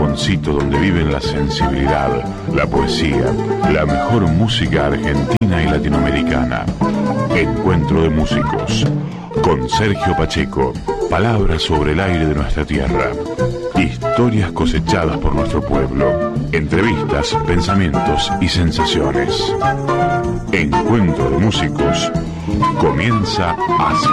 rinconcito donde viven la sensibilidad, la poesía, la mejor música argentina y latinoamericana. Encuentro de músicos con Sergio Pacheco. Palabras sobre el aire de nuestra tierra. Historias cosechadas por nuestro pueblo. Entrevistas, pensamientos y sensaciones. Encuentro de músicos comienza así.